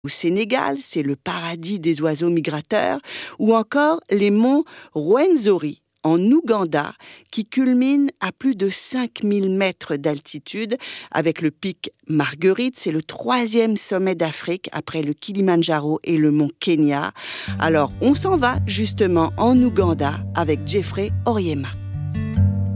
Au Sénégal, c'est le paradis des oiseaux migrateurs, ou encore les monts Rwenzori en Ouganda, qui culminent à plus de 5000 mètres d'altitude, avec le pic Marguerite. C'est le 3e sommet d'Afrique après le Kilimandjaro et le mont Kenya. Alors, on s'en va justement en Ouganda avec Jeffrey Oryema.